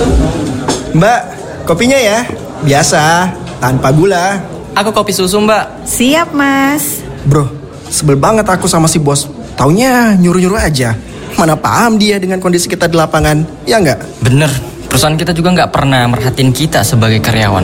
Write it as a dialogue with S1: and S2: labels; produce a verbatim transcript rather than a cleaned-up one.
S1: Mbak, kopinya ya. Biasa, tanpa gula.
S2: Aku kopi susu, Mbak.
S3: Siap, Mas.
S1: Bro, sebel banget aku sama si bos. Taunya nyuruh-nyuruh aja. Mana paham dia dengan kondisi kita di lapangan, ya nggak?
S2: Bener, perusahaan kita juga nggak pernah merhatiin kita sebagai karyawan.